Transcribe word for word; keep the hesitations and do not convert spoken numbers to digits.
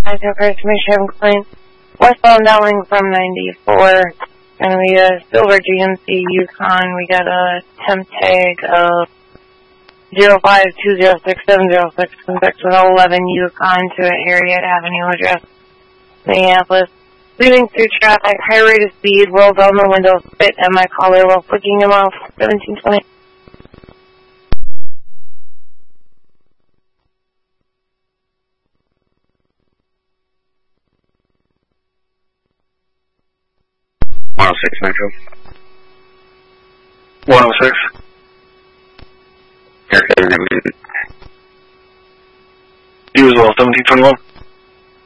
I took her to make sure I'm clean. Westbound downlink from ninety-four. And we got a silver G M C Yukon. We got a temp tag of zero five two zero six seven zero six six with eleven Yukon to an Harriet Avenue address, Minneapolis. Leaving through traffic, high rate of speed, roll down the window, spit at my collar while flicking him off, seventeen twenty. one oh six Metro. one oh six. Usual seventeen twenty-one.